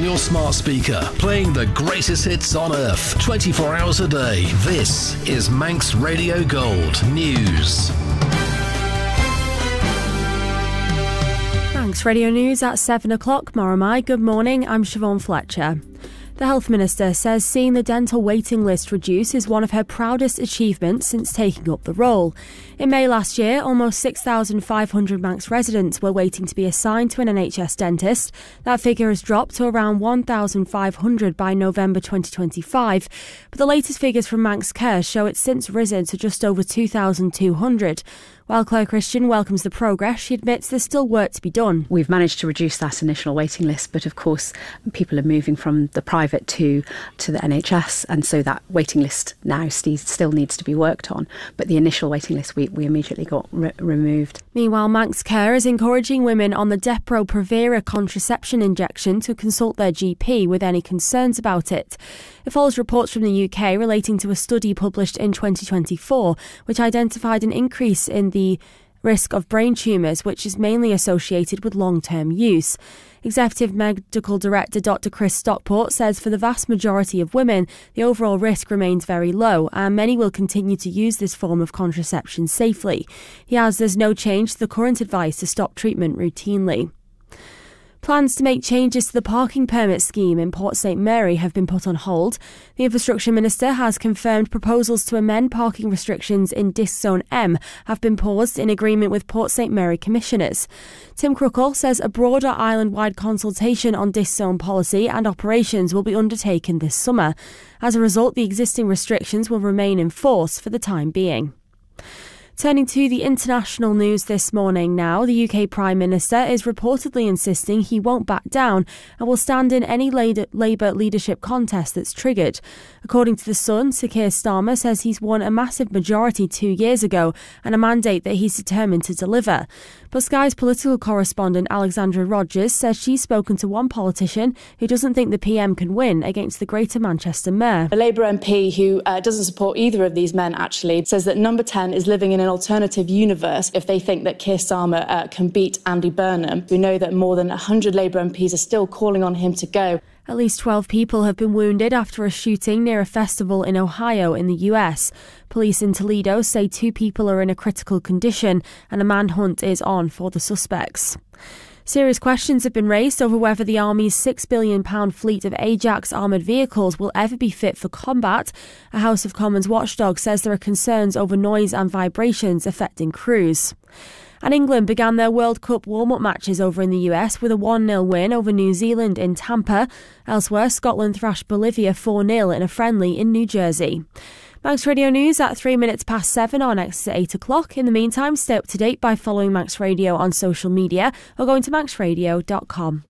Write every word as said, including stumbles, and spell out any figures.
your smart speaker, playing the greatest hits on earth, twenty-four hours a day. This is Manx Radio Gold News. Manx Radio News at seven o'clock. Moramai, good morning. I'm Siobhan Fletcher. The Health Minister says seeing the dental waiting list reduce is one of her proudest achievements since taking up the role. In May last year, almost six thousand five hundred Manx residents were waiting to be assigned to an N H S dentist. That figure has dropped to around one thousand five hundred by November twenty twenty-five. But the latest figures from Manx Care show it's since risen to just over two thousand two hundred. While Claire Christian welcomes the progress, she admits there's still work to be done. We've managed to reduce that initial waiting list, but of course people are moving from the private to, to the N H S, and so that waiting list now st- still needs to be worked on. But the initial waiting list we, we immediately got re- removed. Meanwhile, Manx Care is encouraging women on the Depo-Provera contraception injection to consult their G P with any concerns about it. It follows reports from the U K relating to a study published in twenty twenty-four, which identified an increase in the the risk of brain tumours, which is mainly associated with long-term use. Executive Medical Director Doctor Chris Stockport says for the vast majority of women, the overall risk remains very low and many will continue to use this form of contraception safely. He adds there's no change to the current advice to stop treatment routinely. Plans to make changes to the parking permit scheme in Port St Mary have been put on hold. The Infrastructure Minister has confirmed proposals to amend parking restrictions in Disc Zone M have been paused in agreement with Port St Mary commissioners. Tim Crookall says a broader island-wide consultation on Disc Zone policy and operations will be undertaken this summer. As a result, the existing restrictions will remain in force for the time being. Turning to the international news this morning now, the U K Prime Minister is reportedly insisting he won't back down and will stand in any Labour leadership contest that's triggered. According to The Sun, Sir Keir Starmer says he's won a massive majority two years ago and a mandate that he's determined to deliver. But Sky's political correspondent Alexandra Rogers says she's spoken to one politician who doesn't think the P M can win against the Greater Manchester Mayor. A Labour M P who uh, doesn't support either of these men actually says that Number ten is living in an alternative universe if they think that Keir Starmer uh, can beat Andy Burnham. We know that more than one hundred Labour M Ps are still calling on him to go. At least twelve people have been wounded after a shooting near a festival in Ohio in the U S. Police in Toledo say two people are in a critical condition and a manhunt is on for the suspects. Serious questions have been raised over whether the Army's six billion pounds fleet of Ajax armoured vehicles will ever be fit for combat. A House of Commons watchdog says there are concerns over noise and vibrations affecting crews. And England began their World Cup warm-up matches over in the U S with a one nil win over New Zealand in Tampa. Elsewhere, Scotland thrashed Bolivia four nil in a friendly in New Jersey. Manx Radio News at three minutes past seven, our next at eight o'clock. In the meantime, stay up to date by following Manx Radio on social media or going to manx radio dot com.